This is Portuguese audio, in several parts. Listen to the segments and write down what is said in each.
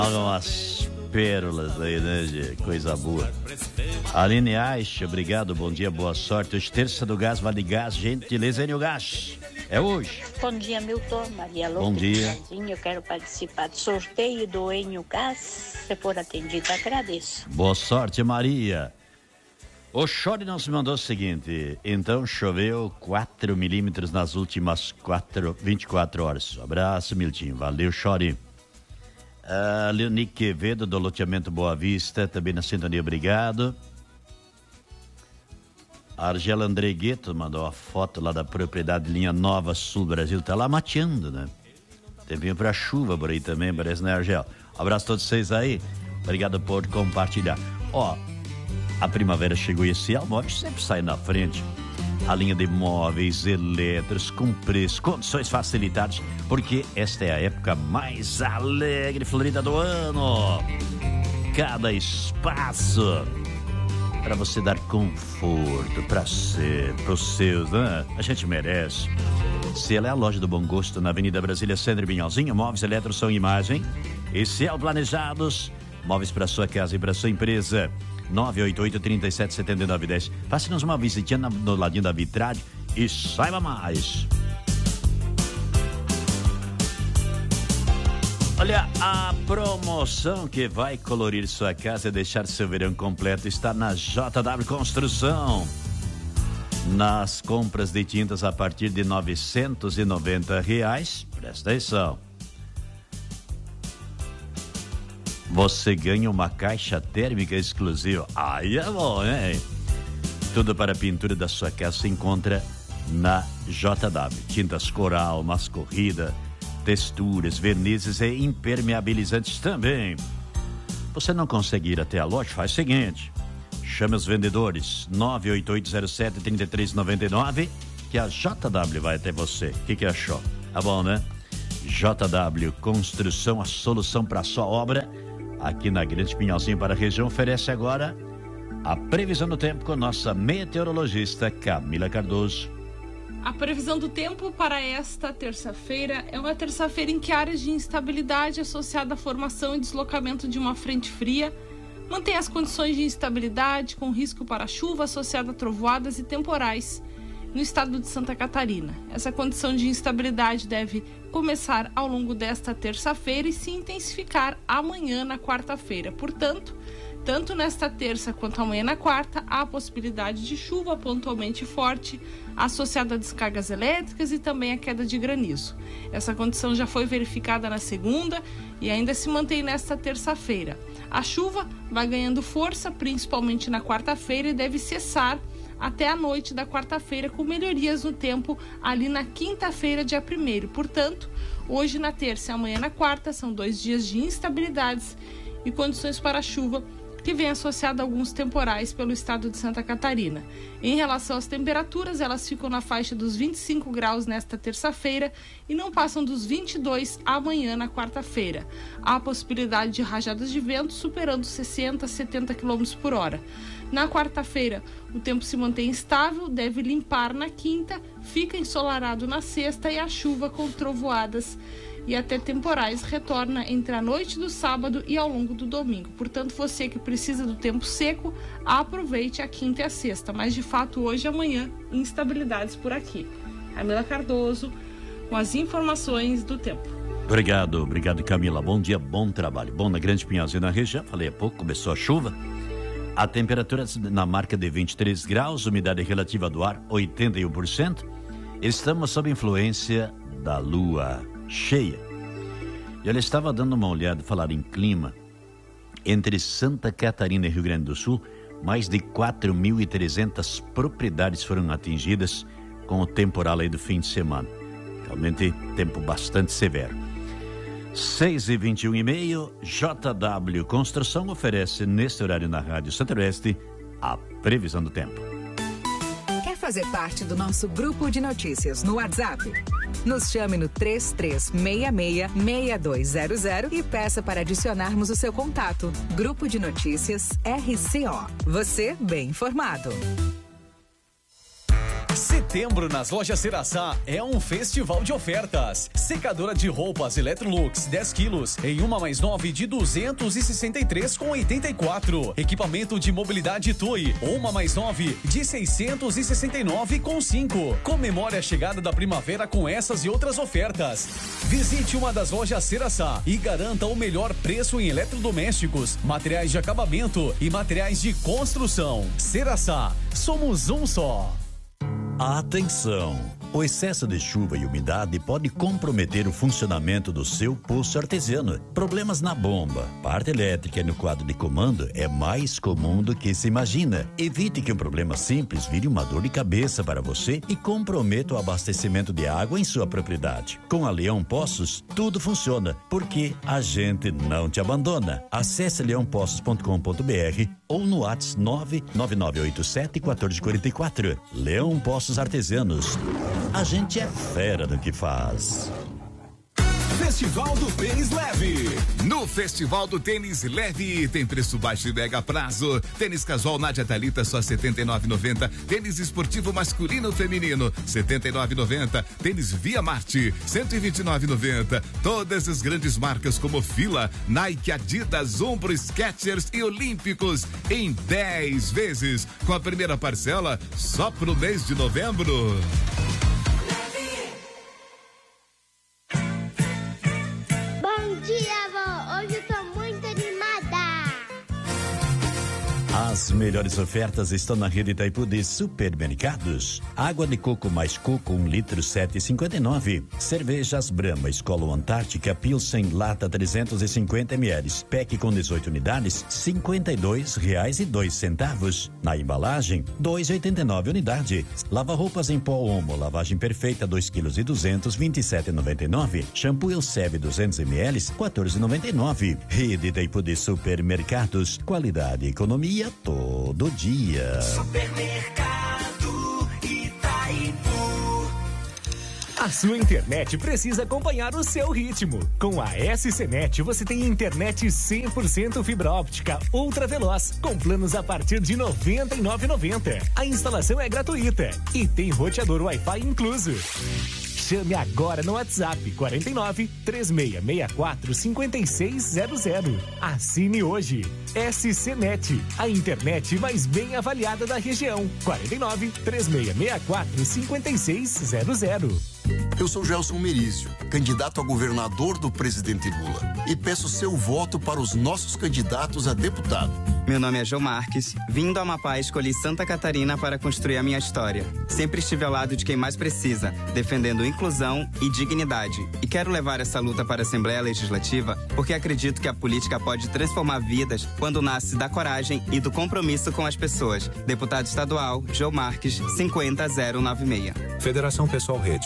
Umas pérolas aí, né, de coisa boa. Aline Aich, obrigado, bom dia, boa sorte. Hoje, terça do gás, Vale Gás, gentileza, Enio Gás. É hoje. Bom dia, Milton, Maria Lopes. Bom dia. Eu quero participar do sorteio do Enio Gás. Se for atendida, agradeço. Boa sorte, Maria. O Chore nos mandou o seguinte: então choveu 4 milímetros nas últimas 24 horas. Abraço, Miltinho. Valeu, Chore. Leonique Quevedo, do loteamento Boa Vista, também na sintonia, obrigado. A Argela Andregueto mandou a foto lá da propriedade Linha Nova Sul Brasil. Tá lá mateando, né? Tempinho pra chuva por aí também, parece, né, Argela? Abraço a todos vocês aí. Obrigado por compartilhar. Ó, a primavera chegou e esse Almóveis sempre sai na frente. A linha de móveis elétricos com preço, condições facilitadas, porque esta é a época mais alegre e florida do ano. Cada espaço para você dar conforto para os seus, né? A gente merece. Se ela é a loja do bom gosto na Avenida Brasília, Sandro Binhalzinho, móveis eletros são imagem e céu planejados, móveis para sua casa e para sua empresa. 988-377910. Faça-nos uma visitinha no ladinho da vitragem e saiba mais. Olha, a promoção que vai colorir sua casa e deixar seu verão completo está na JW Construção. Nas compras de tintas a partir de R$990, presta atenção, você ganha uma caixa térmica exclusiva. Aí é bom, hein? Tudo para a pintura da sua casa se encontra na JW. Tintas coral, mascorrida, texturas, vernizes e impermeabilizantes também. Você não consegue ir até a loja? Faz o seguinte: chame os vendedores 98807-3399 que a JW vai até você. O que achou? Tá bom, né? JW Construção, a solução para a sua obra. Aqui na Grande Pinhalzinho para a região, oferece agora a previsão do tempo com nossa meteorologista Camila Cardoso. A previsão do tempo para esta terça-feira é uma terça-feira em que áreas de instabilidade associada à formação e deslocamento de uma frente fria mantém as condições de instabilidade com risco para chuva associada a trovoadas e temporais no estado de Santa Catarina. Essa condição de instabilidade deve começar ao longo desta terça-feira e se intensificar amanhã na quarta-feira. Portanto, tanto nesta terça quanto amanhã na quarta, há a possibilidade de chuva pontualmente forte associada a descargas elétricas e também a queda de granizo. Essa condição já foi verificada na segunda e ainda se mantém nesta terça-feira. A chuva vai ganhando força, principalmente na quarta-feira, e deve cessar até a noite da quarta-feira, com melhorias no tempo ali na quinta-feira, dia 1º. Portanto, hoje na terça e amanhã na quarta são 2 dias de instabilidades e condições para chuva que vem associada a alguns temporais pelo estado de Santa Catarina. Em relação às temperaturas, elas ficam na faixa dos 25 graus nesta terça-feira e não passam dos 22 amanhã na quarta-feira. Há a possibilidade de rajadas de vento superando 60 a 70 km por hora. Na quarta-feira, o tempo se mantém estável, deve limpar na quinta, fica ensolarado na sexta e a chuva com trovoadas e até temporais retorna entre a noite do sábado e ao longo do domingo. Portanto, você que precisa do tempo seco, aproveite a quinta e a sexta. Mas, de fato, hoje e amanhã, instabilidades por aqui. Camila Cardoso, com as informações do tempo. Obrigado, Camila. Bom dia, bom trabalho. Bom, na Grande Pinhalzinho, na região, falei há pouco, começou a chuva. A temperatura na marca de 23 graus, umidade relativa do ar 81%. Estamos sob influência da lua cheia. E eu estava dando uma olhada, falar em clima. Entre Santa Catarina e Rio Grande do Sul, mais de 4.300 propriedades foram atingidas com o temporal aí do fim de semana. Realmente tempo bastante severo. 6h21h30, JW Construção oferece neste horário na Rádio Centro-Oeste a previsão do tempo. Quer fazer parte do nosso grupo de notícias no WhatsApp? Nos chame no 3366-6200 e peça para adicionarmos o seu contato. Grupo de Notícias RCO. Você bem informado. Se Setembro nas lojas Ceraçá é um festival de ofertas. Secadora de roupas Electrolux 10 quilos em 1+9 de 263,84. Equipamento de mobilidade TUI 1+9 de 669,5. Comemore a chegada da primavera com essas e outras ofertas. Visite uma das lojas Ceraçá e garanta o melhor preço em eletrodomésticos, materiais de acabamento e materiais de construção. Ceraçá, somos um só. Atenção! O excesso de chuva e umidade pode comprometer o funcionamento do seu poço artesiano. Problemas na bomba, parte elétrica e no quadro de comando é mais comum do que se imagina. Evite que um problema simples vire uma dor de cabeça para você e comprometa o abastecimento de água em sua propriedade. Com a Leão Poços, tudo funciona, porque a gente não te abandona. Acesse leãopoços.com.br ou no WhatsApp 99987-1444. Leão Poços Artesianos. A gente é fera do que faz. Festival do Tênis Leve. No Festival do Tênis Leve tem preço baixo e mega prazo. Tênis casual Nádia Thalita só R$ 79,90. Tênis esportivo masculino ou feminino R$ 79,90. Tênis Via Marte R$ 129,90. Todas as grandes marcas como Fila, Nike, Adidas, Umbro, Skechers e Olímpicos em 10 vezes, com a primeira parcela só pro mês de novembro. Hoje eu tô muito animada. As melhores ofertas estão na rede Itaipu de supermercados. Água de coco mais coco, 1 litro, 7,59. Cervejas Brahma, Skol Antártica, Pilsen, lata 350 ml. Pack com 18 unidades, R$52,02. Na embalagem, 2,89 unidade. Lava-roupas em pó Omo, lavagem perfeita, 2,2 kg, 27,99. Shampoo Elseve 200 ml, 14,99. Rede Itaipu de supermercados. Qualidade e economia todo dia. Supermercado Itaipu. A sua internet precisa acompanhar o seu ritmo. Com a SCNet você tem internet 100% fibra óptica ultra veloz, com planos a partir de R$ 99,90. A instalação é gratuita e tem roteador Wi-Fi incluso. Chame agora no WhatsApp 49 3664 5600. Assine hoje. SCNet, a internet mais bem avaliada da região. 49 3664 5600. Eu sou Gelson Merizio, candidato a governador do presidente Lula, e peço seu voto para os nossos candidatos a deputado. Meu nome é João Marques. Vindo a Amapá, escolhi Santa Catarina para construir a minha história. Sempre estive ao lado de quem mais precisa, defendendo inclusão e dignidade. E quero levar essa luta para a Assembleia Legislativa porque acredito que a política pode transformar vidas quando nasce da coragem e do compromisso com as pessoas. Deputado estadual, João Marques, 50096. Federação Pessoal Rede.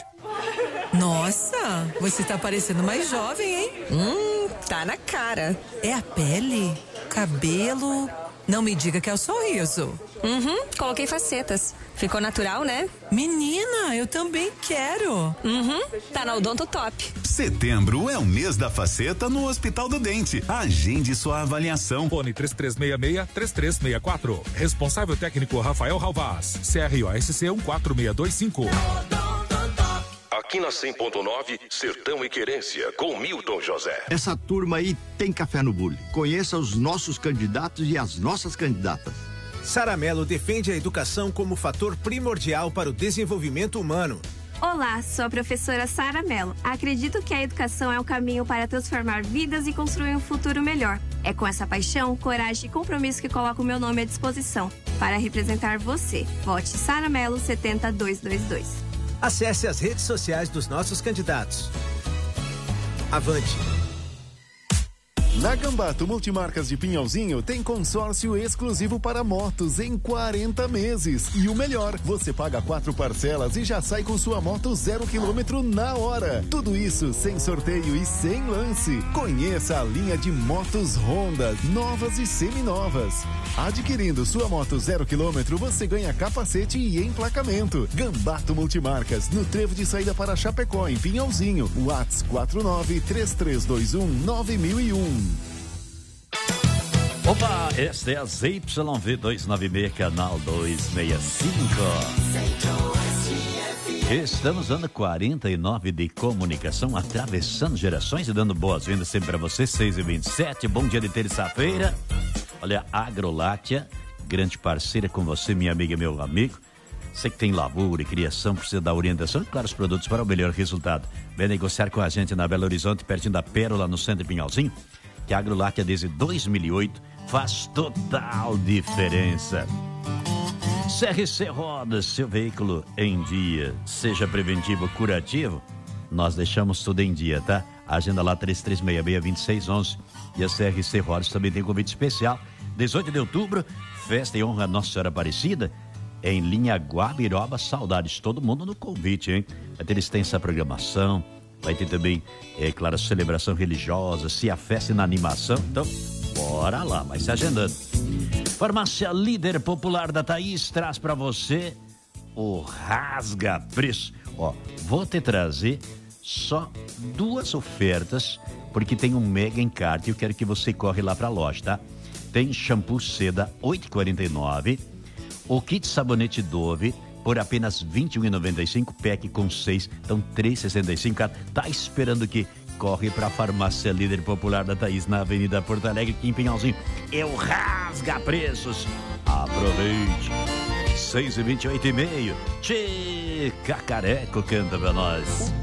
Nossa, você tá parecendo mais jovem, hein? Tá na cara. É a pele? Cabelo? Não me diga que é o sorriso. Coloquei facetas. Ficou natural, né? Menina, eu também quero. Tá na Odonto Top. Setembro é o mês da faceta no Hospital do Dente. Agende sua avaliação. Fone 3366-3364. Responsável técnico Rafael Ralvaz. CROSC 14625. Aqui na 100.9, Sertão e Querência, com Milton José. Essa turma aí tem café no bule. Conheça os nossos candidatos e as nossas candidatas. Sara Mello defende a educação como fator primordial para o desenvolvimento humano. Olá, sou a professora Sara Mello. Acredito que a educação é um caminho para transformar vidas e construir um futuro melhor. É com essa paixão, coragem e compromisso que coloco o meu nome à disposição para representar você. Vote Sara Mello 70222. Acesse as redes sociais dos nossos candidatos. Avante! Na Gambato Multimarcas de Pinhalzinho tem consórcio exclusivo para motos em 40 meses. E o melhor, você paga 4 parcelas e já sai com sua moto 0 km na hora. Tudo isso sem sorteio e sem lance. Conheça a linha de motos Honda, novas e seminovas. Adquirindo sua moto 0 km, você ganha capacete e emplacamento. Gambato Multimarcas, no trevo de saída para Chapecó, em Pinhalzinho. WhatsApp 49-3321-9001. Opa, esta é a ZYV 296, canal 265. Estamos dando 49 de comunicação, atravessando gerações e dando boas-vindas sempre para você, 6h27, bom dia de terça-feira. Olha, Agroláctea, grande parceira com você, minha amiga e meu amigo. Você que tem lavoura e criação, precisa dar orientação e, claro, os produtos para o melhor resultado. Vem negociar com a gente na Belo Horizonte, pertinho da Pérola, no centro de Pinhalzinho, que a Agroláctea desde 2008 faz total diferença. CRC Rodas, seu veículo em dia, seja preventivo ou curativo, nós deixamos tudo em dia, tá? Agenda lá 3366-2611 e a CRC Rodas também tem um convite especial. 18 de outubro, festa em honra a Nossa Senhora Aparecida, em linha Guabiroba, saudades, todo mundo no convite, hein? Vai ter extensa programação, vai ter também, claro, celebração religiosa, se a festa e na animação, então, bora lá, vai se agendando. Farmácia Líder Popular da Thaís traz para você o Rasga Preço. Ó, vou te trazer só 2 ofertas, porque tem um mega encarte e eu quero que você corre lá para a loja, tá? Tem shampoo seda, R$ 8,49. O kit sabonete Dove, por apenas R$ 21,95, pack com 6, então R$ 3,65. Tá esperando que corre para a Farmácia Líder Popular da Thaís, na Avenida Porto Alegre, aqui em Pinhalzinho. É o Rasga Preços. Aproveite. 6h28,5. Tchê, Cacareco canta pra nós.